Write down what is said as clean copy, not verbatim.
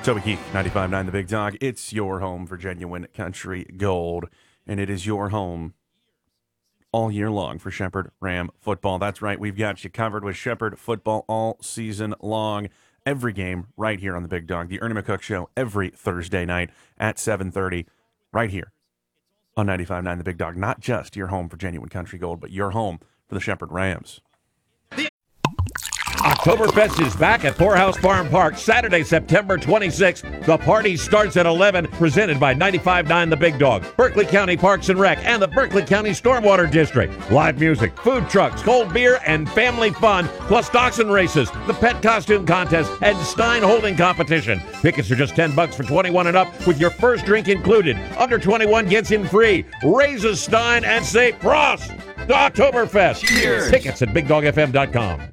Toby Keith, 95.9 The Big Dog. It's your home for genuine country gold, and it is your home all year long for Shepherd Ram football. That's right, we've got you covered with Shepherd football all season long. Every game right here on The Big Dog. The Ernie McCook Show every Thursday night at 7:30 right here on 95.9 The Big Dog. Not just your home for genuine country gold, but your home for the Shepherd Rams. Oktoberfest is back at Poorhouse Farm Park Saturday, September 26th. The party starts at 11, presented by 95.9 The Big Dog, Berkeley County Parks and Rec, and the Berkeley County Stormwater District. Live music, food trucks, cold beer, and family fun, plus dachshund races, the pet costume contest, and Stein holding competition. Tickets are just $10 for 21 and up, with your first drink included. Under 21 gets in free. Raise a Stein and say Prost to Oktoberfest. Cheers. Tickets at BigDogFM.com.